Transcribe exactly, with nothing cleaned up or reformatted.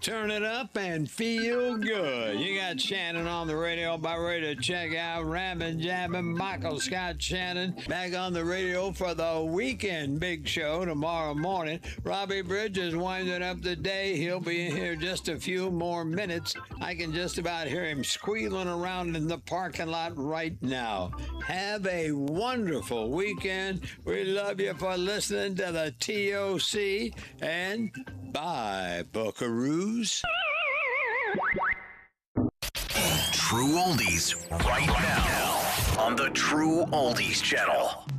Turn it up and feel good. You got Shannon on the radio. About ready to check out Rabbit Jabbin' Michael Scott Shannon back on the radio for the weekend big show tomorrow morning. Robbie Bridges winding up the day. He'll be in here just a few more minutes. I can just about hear him squealing around in the parking lot right now. Have a wonderful weekend. We love you for listening to the T O C, and bye, Buckaroos. True Oldies right now on the True Oldies channel.